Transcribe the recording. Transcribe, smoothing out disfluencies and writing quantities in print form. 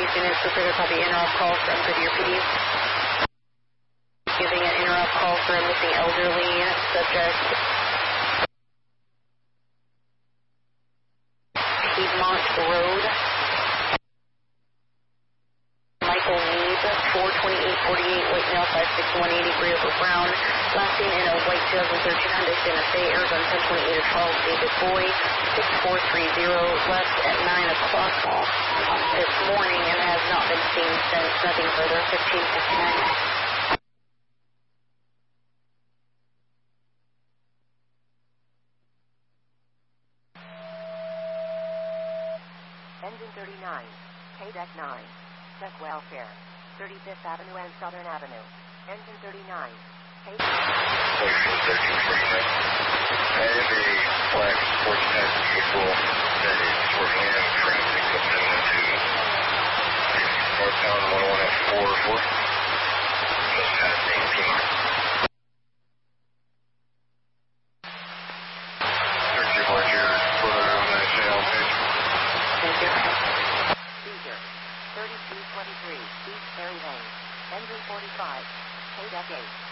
Dispatch units, prepare to copy interrupt call from Goodyear PD. Giving an interrupt call for a missing elderly subject. Piedmont Road. Michael Neeb, 42848, white male, 5'6", 180, gray over brown. Last seen in a white 2013 Hyundai Santa Fe, Arizona 1028 12, David Boy, 6430, left at 9 o'clock this morning and has not been seen since. Nothing further, 1559. Engine 39, KDEC 9, check welfare, 35th Avenue and Southern Avenue. Engine 39, KDEC. Station 1349. I have a black sports type vehicle that is swerving in traffic coming into northbound 101 at 404. Just passing Piedmont. Search your marker further on that channel page. Thank you. Seizure, 3223, East Ferry Lane, engine 45, KDEC 8.